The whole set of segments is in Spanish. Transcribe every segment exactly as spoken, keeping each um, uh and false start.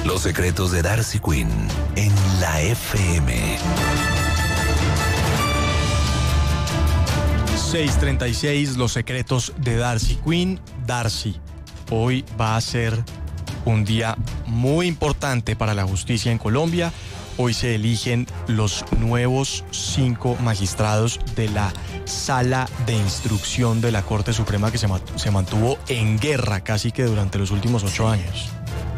Los secretos de Darcy Quinn en la F M. seis treinta y seis, los secretos de Darcy Quinn. Darcy, hoy va a ser un día muy importante para la justicia en Colombia. Hoy se eligen los nuevos cinco magistrados de la Sala de Instrucción de la Corte Suprema, que se, se mantuvo en guerra casi que durante los últimos ocho años.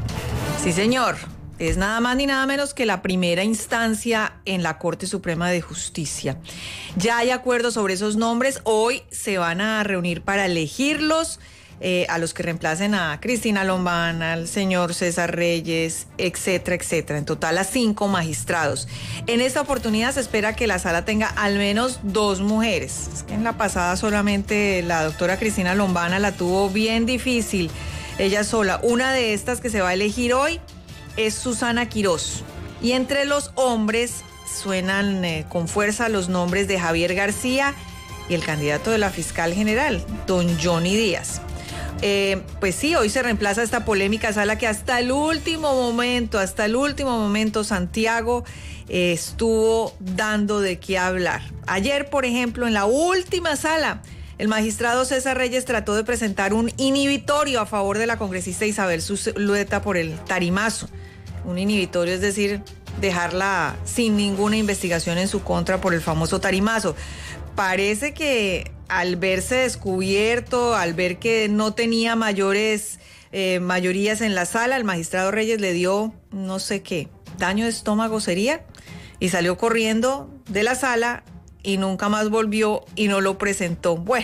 Sí, señor. Es nada más ni nada menos que la primera instancia en la Corte Suprema de Justicia. Ya hay acuerdo sobre esos nombres. Hoy se van a reunir para elegirlos, eh, a los que reemplacen a Cristina Lombana, al señor César Reyes, etcétera, etcétera. En total a cinco magistrados. En esta oportunidad se espera que la sala tenga al menos dos mujeres. Es que en la pasada solamente la doctora Cristina Lombana la tuvo bien difícil, ella sola. Una de estas que se va a elegir hoy es Susana Quirós. Y entre los hombres suenan eh, con fuerza los nombres de Javier García y el candidato de la fiscal general, don Johnny Díaz. Eh, pues sí, hoy se reemplaza esta polémica sala que hasta el último momento, hasta el último momento Santiago eh, estuvo dando de qué hablar. Ayer, por ejemplo, en la última sala, el magistrado César Reyes trató de presentar un inhibitorio a favor de la congresista Isabel Zulueta por el tarimazo. Un inhibitorio, es decir, dejarla sin ninguna investigación en su contra por el famoso tarimazo. Parece que al verse descubierto, al ver que no tenía mayores eh, mayorías en la sala, el magistrado Reyes le dio, no sé qué, daño de estómago sería, y salió corriendo de la sala y nunca más volvió y no lo presentó. Bueno,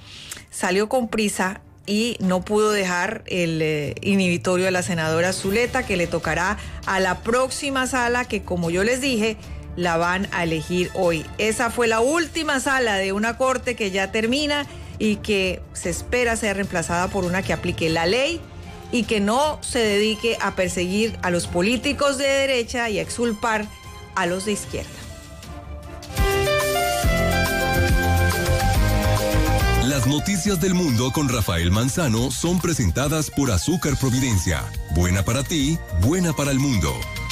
salió con prisa y no pudo dejar el eh, inhibitorio de la senadora Zuleta, que le tocará a la próxima sala, que como yo les dije, la van a elegir hoy. Esa fue la última sala de una corte que ya termina y que se espera sea reemplazada por una que aplique la ley y que no se dedique a perseguir a los políticos de derecha y a exculpar a los de izquierda. Las noticias del mundo con Rafael Manzano son presentadas por Azúcar Providencia. Buena para ti, buena para el mundo.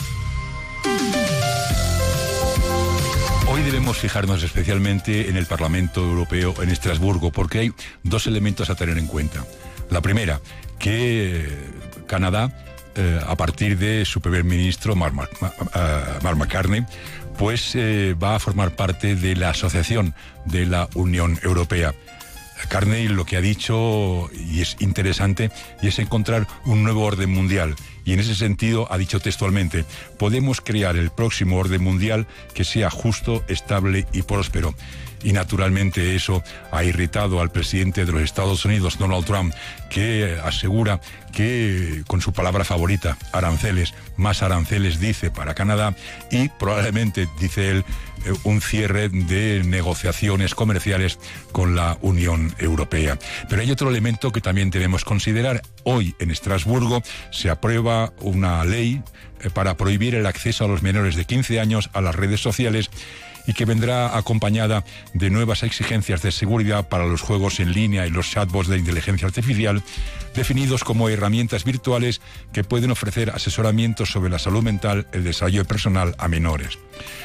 Hoy debemos fijarnos especialmente en el Parlamento Europeo en Estrasburgo, porque hay dos elementos a tener en cuenta. La primera, que Canadá, eh, a partir de su primer ministro, Mark, Mark, Mark McCartney, pues eh, va a formar parte de la asociación de la Unión Europea. Carney lo que ha dicho, y es interesante, y es encontrar un nuevo orden mundial. Y en ese sentido ha dicho textualmente: podemos crear el próximo orden mundial que sea justo, estable y próspero. Y naturalmente eso ha irritado al presidente de los Estados Unidos, Donald Trump, que asegura que, con su palabra favorita, aranceles, más aranceles, dice, para Canadá, y probablemente, dice él, un cierre de negociaciones comerciales con la Unión Europea. Pero hay otro elemento que también debemos considerar. Hoy en Estrasburgo se aprueba una ley para prohibir el acceso a los menores de quince años a las redes sociales, y que vendrá acompañada de nuevas exigencias de seguridad para los juegos en línea y los chatbots de inteligencia artificial, definidos como herramientas virtuales que pueden ofrecer asesoramiento sobre la salud mental, el desarrollo personal a menores.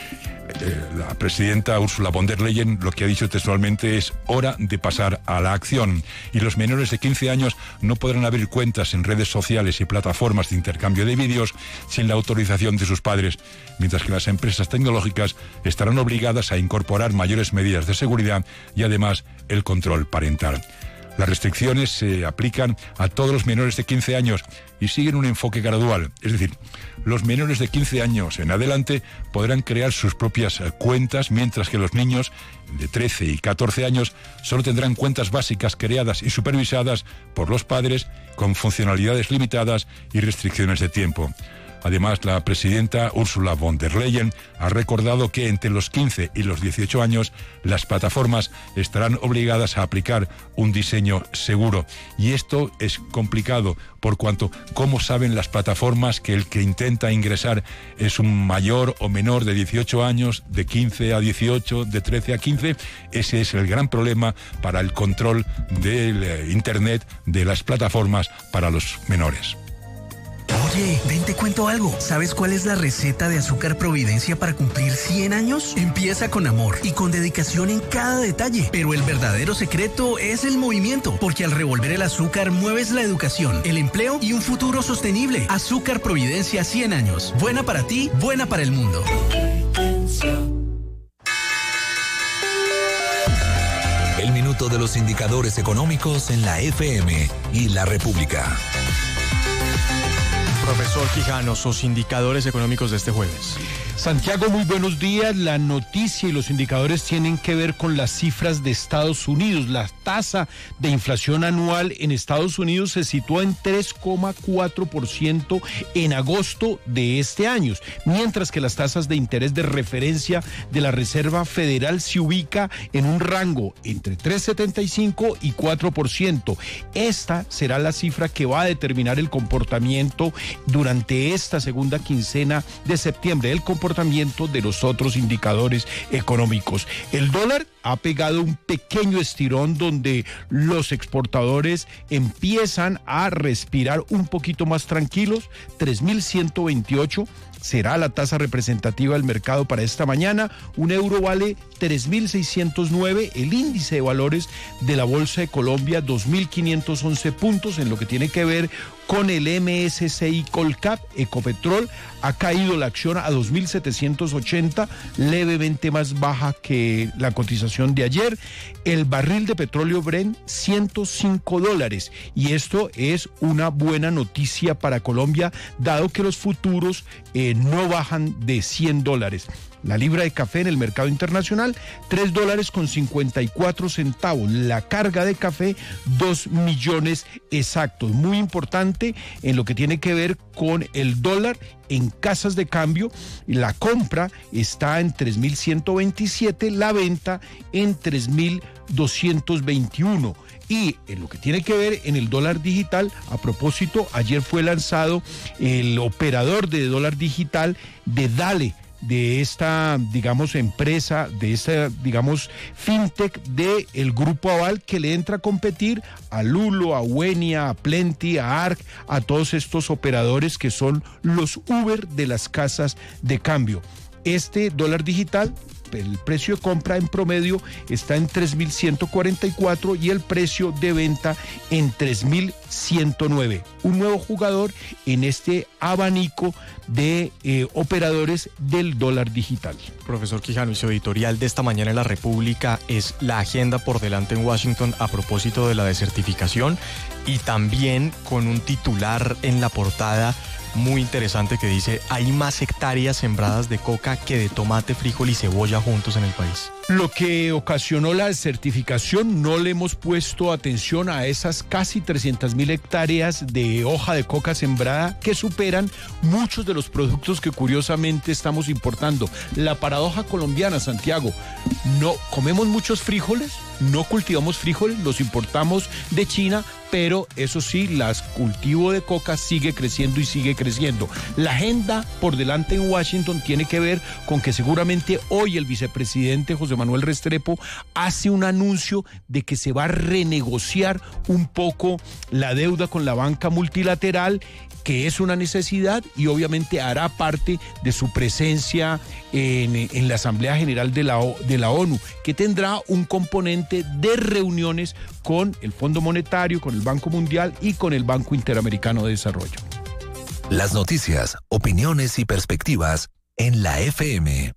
La presidenta Ursula von der Leyen lo que ha dicho textualmente es: hora de pasar a la acción, y los menores de quince años no podrán abrir cuentas en redes sociales y plataformas de intercambio de vídeos sin la autorización de sus padres, mientras que las empresas tecnológicas estarán obligadas a incorporar mayores medidas de seguridad y además el control parental. Las restricciones se aplican a todos los menores de quince años y siguen un enfoque gradual. Es decir, los menores de quince años en adelante podrán crear sus propias cuentas, mientras que los niños de trece y catorce años solo tendrán cuentas básicas creadas y supervisadas por los padres, con funcionalidades limitadas y restricciones de tiempo. Además, la presidenta Ursula von der Leyen ha recordado que entre los quince y los dieciocho años las plataformas estarán obligadas a aplicar un diseño seguro. Y esto es complicado por cuanto, ¿cómo saben las plataformas que el que intenta ingresar es un mayor o menor de dieciocho años, de quince a dieciocho, de trece a quince? Ese es el gran problema para el control del Internet, de las plataformas para los menores. Oye, ven, te cuento algo. ¿Sabes cuál es la receta de Azúcar Providencia para cumplir cien años? Empieza con amor y con dedicación en cada detalle. Pero el verdadero secreto es el movimiento, porque al revolver el azúcar mueves la educación, el empleo y un futuro sostenible. Azúcar Providencia cien años. Buena para ti, buena para el mundo. El minuto de los indicadores económicos en la F M y la República. Profesor Quijano, sus indicadores económicos de este jueves. Santiago, muy buenos días. La noticia y los indicadores tienen que ver con las cifras de Estados Unidos. La tasa de inflación anual en Estados Unidos se situó en tres coma cuatro por ciento en agosto de este año, mientras que las tasas de interés de referencia de la Reserva Federal se ubica en un rango entre tres coma setenta y cinco y cuatro por ciento. Esta será la cifra que va a determinar el comportamiento durante esta segunda quincena de septiembre, el comportamiento de los otros indicadores económicos. El dólar ha pegado un pequeño estirón donde los exportadores empiezan a respirar un poquito más tranquilos. tres mil ciento veintiocho será la tasa representativa del mercado para esta mañana. Un euro vale tres mil seiscientos nueve, el índice de valores de la Bolsa de Colombia dos mil quinientos once puntos. En lo que tiene que ver con el M S C I Colcap, Ecopetrol ha caído la acción a dos mil setecientos ochenta, levemente más baja que la cotización de ayer. El barril de petróleo Brent, ciento cinco dólares, y esto es una buena noticia para Colombia, dado que los futuros eh, no bajan de cien dólares. La libra de café en el mercado internacional, tres dólares con cincuenta y cuatro centavos. La carga de café, dos millones exactos. Muy importante en lo que tiene que ver con el dólar en casas de cambio. La compra está en tres mil ciento veintisiete, la venta en tres mil doscientos veintiuno. Y en lo que tiene que ver en el dólar digital, a propósito, ayer fue lanzado el operador de dólar digital de Dale, de esta, digamos, empresa, de esta, digamos, fintech de el Grupo Aval, que le entra a competir a Lulo, a Wenia, a Plenty, a Arc, a todos estos operadores que son los Uber de las casas de cambio. Este dólar digital, el precio de compra en promedio está en tres mil ciento cuarenta y cuatro y el precio de venta en tres mil ciento nueve. Un nuevo jugador en este abanico de eh, operadores del dólar digital. Profesor Quijano, y su editorial de esta mañana en La República es la agenda por delante en Washington a propósito de la desertificación, y también con un titular en la portada muy interesante que dice: hay más hectáreas sembradas de coca que de tomate, frijol y cebolla juntos en el país. Lo que ocasionó la desertificación, no le hemos puesto atención a esas casi trescientas mil hectáreas de hoja de coca sembrada que superan muchos de los productos que curiosamente estamos importando. La paradoja colombiana, Santiago, no comemos muchos frijoles, no cultivamos frijoles, los importamos de China, pero eso sí, el cultivo de coca sigue creciendo y sigue creciendo. La agenda por delante en Washington tiene que ver con que seguramente hoy el vicepresidente José Manuel Restrepo hace un anuncio de que se va a renegociar un poco la deuda con la banca multilateral, que es una necesidad, y obviamente hará parte de su presencia en, en la Asamblea General de la, de la ONU, que tendrá un componente de reuniones con el Fondo Monetario, con el Banco Mundial y con el Banco Interamericano de Desarrollo. Las noticias, opiniones y perspectivas en la F M.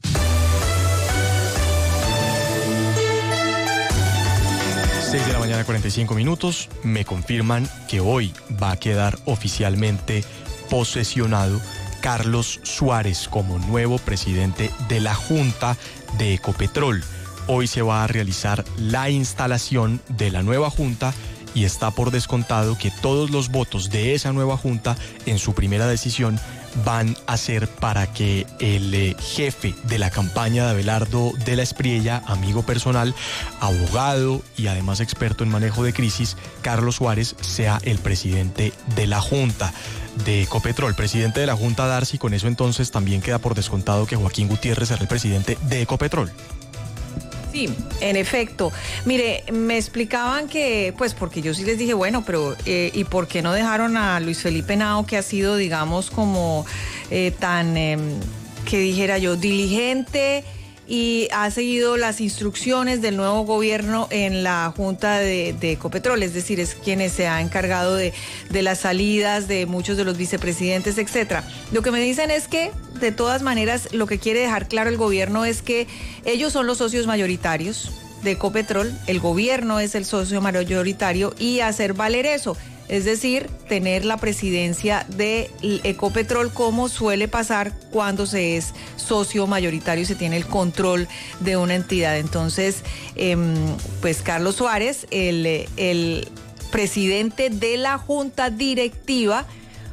seis de la mañana, cuarenta y cinco minutos. Me confirman que hoy va a quedar oficialmente posesionado Carlos Suárez como nuevo presidente de la Junta de Ecopetrol. Hoy se va a realizar la instalación de la nueva Junta y está por descontado que todos los votos de esa nueva Junta en su primera decisión van a ser para que el eh, jefe de la campaña de Abelardo de la Espriella, amigo personal, abogado y además experto en manejo de crisis, Carlos Suárez, sea el presidente de la Junta de Ecopetrol. Presidente de la Junta, Darcy, con eso entonces también queda por descontado que Joaquín Gutiérrez será el presidente de Ecopetrol. Sí, Sí, en efecto. Mire, me explicaban que, pues porque yo sí les dije, bueno, pero eh, ¿y por qué no dejaron a Luis Felipe Henao, que ha sido, digamos, como eh, tan, eh, que dijera yo, diligente y ha seguido las instrucciones del nuevo gobierno en la Junta de, de Ecopetrol? Es decir, es quien se ha encargado de, de las salidas de muchos de los vicepresidentes, etcétera. Lo que me dicen es que, de todas maneras, lo que quiere dejar claro el gobierno es que ellos son los socios mayoritarios de Ecopetrol, el gobierno es el socio mayoritario, y hacer valer eso. Es decir, tener la presidencia de Ecopetrol, como suele pasar cuando se es socio mayoritario y se tiene el control de una entidad. Entonces, eh, pues Carlos Suárez, el, el presidente de la Junta Directiva,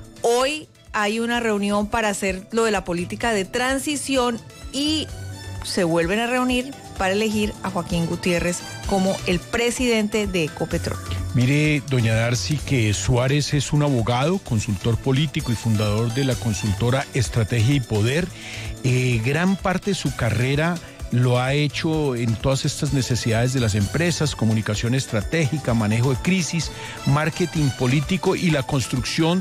hoy hay una reunión para hacer lo de la política de transición y se vuelven a reunir para elegir a Joaquín Gutiérrez como el presidente de Ecopetrol. Mire, doña Darcy, que Suárez es un abogado, consultor político y fundador de la consultora Estrategia y Poder. Eh, gran parte de su carrera lo ha hecho en todas estas necesidades de las empresas: comunicación estratégica, manejo de crisis, marketing político y la construcción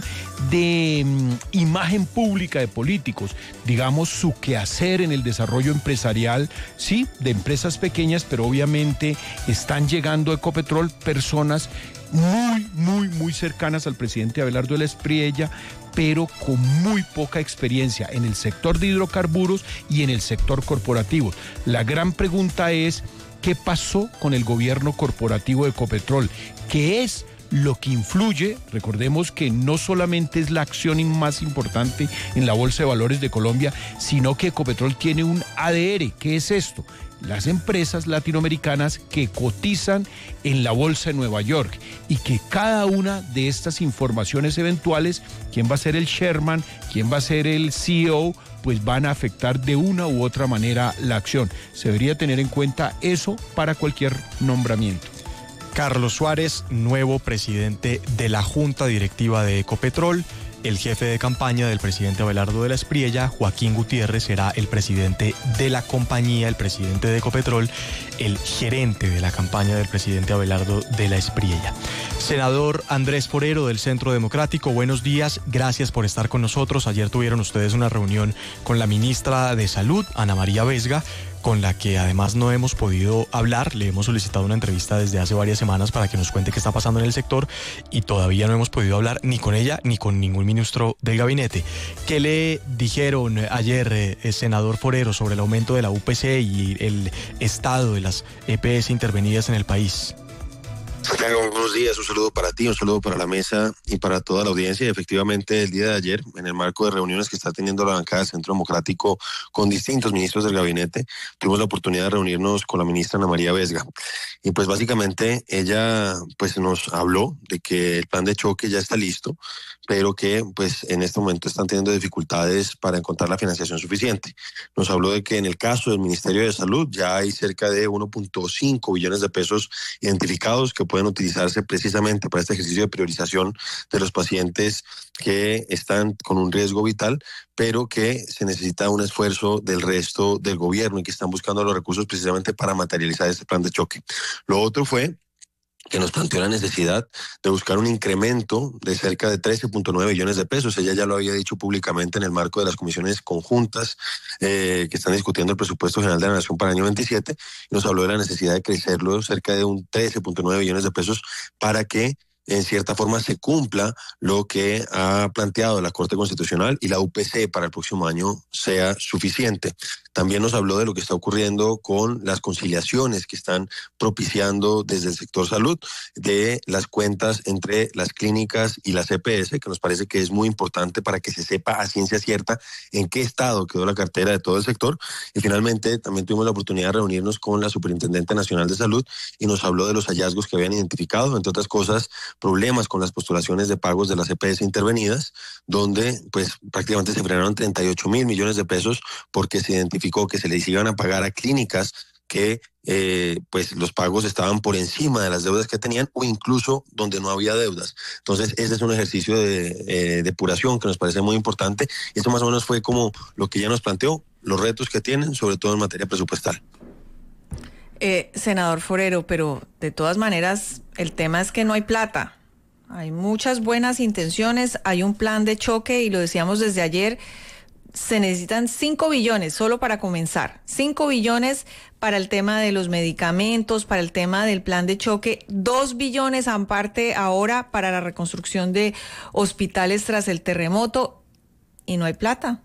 de um, imagen pública de políticos. Digamos, su quehacer en el desarrollo empresarial, sí, de empresas pequeñas, pero obviamente están llegando a Ecopetrol personas muy, muy, muy cercanas al presidente Abelardo de la Espriella, pero con muy poca experiencia en el sector de hidrocarburos y en el sector corporativo. La gran pregunta es, ¿qué pasó con el gobierno corporativo de Ecopetrol? ¿Qué es lo que influye? Recordemos que no solamente es la acción más importante en la Bolsa de Valores de Colombia, sino que Ecopetrol tiene un A D R. ¿Qué es esto? Las empresas latinoamericanas que cotizan en la Bolsa de Nueva York, y que cada una de estas informaciones eventuales, quién va a ser el chairman, quién va a ser el C E O, pues van a afectar de una u otra manera la acción. Se debería tener en cuenta eso para cualquier nombramiento. Carlos Suárez, nuevo presidente de la Junta Directiva de Ecopetrol. El jefe de campaña del presidente Abelardo de la Espriella, Joaquín Gutiérrez, será el presidente de la compañía, el presidente de Ecopetrol, el gerente de la campaña del presidente Abelardo de la Espriella. Senador Andrés Forero, del Centro Democrático, buenos días, gracias por estar con nosotros. Ayer tuvieron ustedes una reunión con la ministra de Salud, Ana María Vesga, con la que además no hemos podido hablar. Le hemos solicitado una entrevista desde hace varias semanas para que nos cuente qué está pasando en el sector, y todavía no hemos podido hablar ni con ella ni con ningún ministro del gabinete. ¿Qué le dijeron ayer, eh, senador Forero, sobre el aumento de la U P C y el estado de las E P S intervenidas en el país? Santiago, buenos días, un saludo para ti, un saludo para la mesa y para toda la audiencia. Y efectivamente, el día de ayer, en el marco de reuniones que está teniendo la bancada del Centro Democrático con distintos ministros del gabinete, tuvimos la oportunidad de reunirnos con la ministra Ana María Vesga. Y pues básicamente ella pues nos habló de que el plan de choque ya está listo, pero que pues en este momento están teniendo dificultades para encontrar la financiación suficiente. Nos habló de que en el caso del Ministerio de Salud ya hay cerca de uno punto cinco billones de pesos identificados que pueden utilizarse precisamente para este ejercicio de priorización de los pacientes que están con un riesgo vital, pero que se necesita un esfuerzo del resto del gobierno y que están buscando los recursos precisamente para materializar este plan de choque. Lo otro fue que nos planteó la necesidad de buscar un incremento de cerca de trece punto nueve billones de pesos. Ella ya lo había dicho públicamente en el marco de las comisiones conjuntas eh, que están discutiendo el presupuesto general de la Nación para el año veintisiete, y nos habló de la necesidad de crecerlo cerca de un trece punto nueve billones de pesos para que en cierta forma se cumpla lo que ha planteado la Corte Constitucional y la U P C para el próximo año sea suficiente. También nos habló de lo que está ocurriendo con las conciliaciones que están propiciando desde el sector salud de las cuentas entre las clínicas y las E P S, que nos parece que es muy importante para que se sepa a ciencia cierta en qué estado quedó la cartera de todo el sector. Y finalmente también tuvimos la oportunidad de reunirnos con la Superintendente Nacional de Salud y nos habló de los hallazgos que habían identificado, entre otras cosas, problemas con las postulaciones de pagos de las E P S intervenidas, donde pues prácticamente se frenaron treinta y ocho mil millones de pesos porque se identificó que se les iban a pagar a clínicas que eh, pues los pagos estaban por encima de las deudas que tenían, o incluso donde no había deudas. Entonces ese es un ejercicio de eh, depuración que nos parece muy importante. Y esto más o menos fue como lo que ella nos planteó, los retos que tienen, sobre todo en materia presupuestal. Eh, senador Forero, pero de todas maneras el tema es que no hay plata. Hay muchas buenas intenciones, hay un plan de choque y lo decíamos desde ayer, se necesitan cinco billones solo para comenzar, cinco billones para el tema de los medicamentos, para el tema del plan de choque, dos billones aparte ahora para la reconstrucción de hospitales tras el terremoto y no hay plata.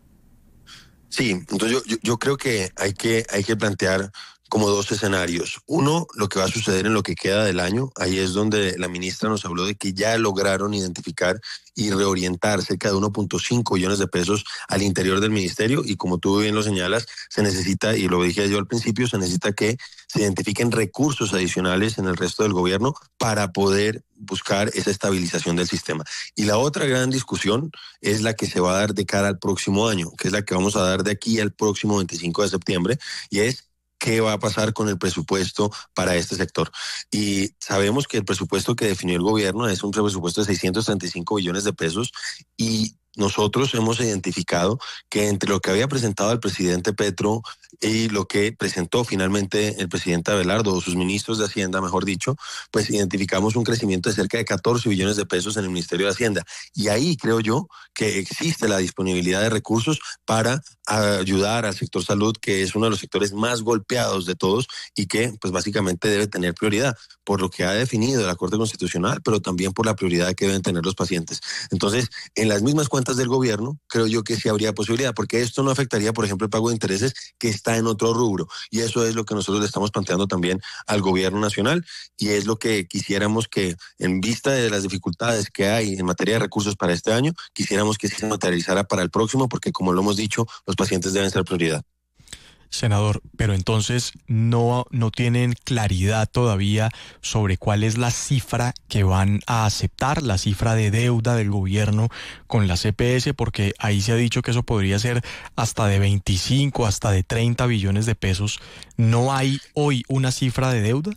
Sí, entonces yo, yo, yo creo que hay que hay que plantear como dos escenarios. Uno, lo que va a suceder en lo que queda del año. Ahí es donde la ministra nos habló de que ya lograron identificar y reorientar cerca de uno punto cinco billones de pesos al interior del ministerio y como tú bien lo señalas, se necesita, y lo dije yo al principio, se necesita que se identifiquen recursos adicionales en el resto del gobierno para poder buscar esa estabilización del sistema. Y la otra gran discusión es la que se va a dar de cara al próximo año, que es la que vamos a dar de aquí al próximo veinticinco de septiembre, y es qué va a pasar con el presupuesto para este sector. Y sabemos que el presupuesto que definió el gobierno es un presupuesto de seiscientos treinta y cinco billones de pesos y nosotros hemos identificado que entre lo que había presentado el presidente Petro y lo que presentó finalmente el presidente Abelardo o sus ministros de Hacienda, mejor dicho, pues identificamos un crecimiento de cerca de catorce billones de pesos en el Ministerio de Hacienda. Y ahí creo yo que existe la disponibilidad de recursos para ayudar al sector salud, que es uno de los sectores más golpeados de todos y que pues básicamente debe tener prioridad por lo que ha definido la Corte Constitucional, pero también por la prioridad que deben tener los pacientes. Entonces, en las mismas cuentas del gobierno, creo yo que sí habría posibilidad, porque esto no afectaría, por ejemplo, el pago de intereses que está en otro rubro. Y eso es lo que nosotros le estamos planteando también al gobierno nacional y es lo que quisiéramos que, en vista de las dificultades que hay en materia de recursos para este año, quisiéramos que se materializara para el próximo, porque como lo hemos dicho, los pacientes deben ser prioridad. Senador, pero entonces no, no tienen claridad todavía sobre cuál es la cifra que van a aceptar, la cifra de deuda del gobierno con la C P S, porque ahí se ha dicho que eso podría ser hasta de veinticinco, hasta de treinta billones de pesos. ¿No hay hoy una cifra de deuda?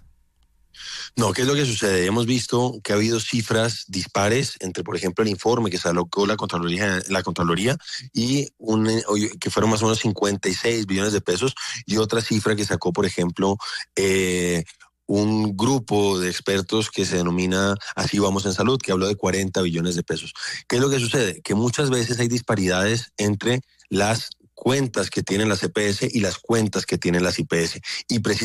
No, ¿qué es lo que sucede? Hemos visto que ha habido cifras dispares entre, por ejemplo, el informe que sacó la Contraloría, la Contraloría y un, que fueron más o menos cincuenta y seis billones de pesos y otra cifra que sacó, por ejemplo, eh, un grupo de expertos que se denomina Así Vamos en Salud, que habló de cuarenta billones de pesos. ¿Qué es lo que sucede? Que muchas veces hay disparidades entre las cuentas que tienen la C P S y las cuentas que tienen las I P S. Y precisamente